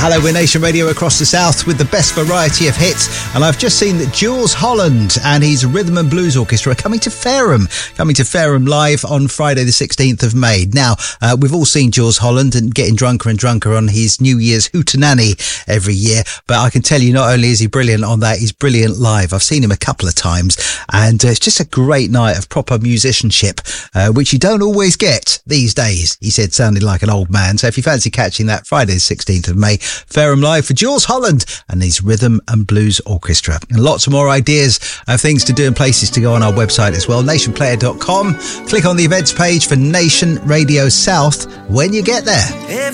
Hello, we're Nation Radio across the South with the best variety of hits. And I've just seen that Jools Holland and his Rhythm and Blues Orchestra are coming to Fareham live on Friday the 16th of May. Now, we've all seen Jools Holland and getting drunker and drunker on his New Year's Hootenanny every year. But I can tell you, not only is he brilliant on that, he's brilliant live. I've seen him a couple of times, and it's just a great night of proper musicianship, which you don't always get these days, he said, sounding like an old man. So if you fancy catching that Friday the 16th of May, Fareham Live for Jools Holland and his Rhythm and Blues Orchestra. And lots of more ideas of things to do and places to go on our website as well, nationplayer.com. Click on the events page for Nation Radio South when you get there.